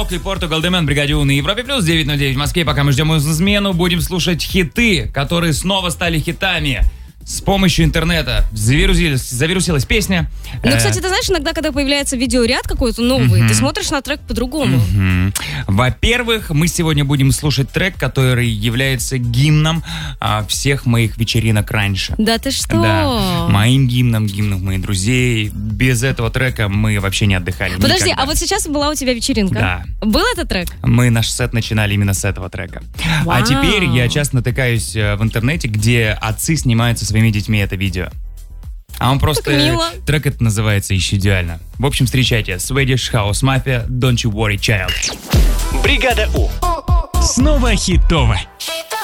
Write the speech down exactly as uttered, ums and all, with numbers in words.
Лок и Португал Демен, бригаде У на Европе плюс девять ноль девять в Москве. Пока мы ждем смену, будем слушать хиты, которые снова стали хитами. С помощью интернета завирусилась, завирусилась песня. Ну, кстати, ты знаешь, иногда, когда появляется видеоряд какой-то новый, mm-hmm. ты смотришь на трек по-другому. Mm-hmm. Во-первых, мы сегодня будем слушать трек, который является гимном а, всех моих вечеринок раньше. Да ты что? Да, моим гимном, гимном моих друзей. Без этого трека мы вообще не отдыхали. Подожди, никогда. а вот сейчас была у тебя вечеринка? Да. Был этот трек? Мы наш сет начинали именно с этого трека. Вау. А теперь я часто натыкаюсь в интернете, где отцы снимают со своими детьми это видео. А он просто... Трек это называется еще идеально. В общем, встречайте. Swedish House Mafia, Don't You Worry Child. Бригада У. Снова хитово.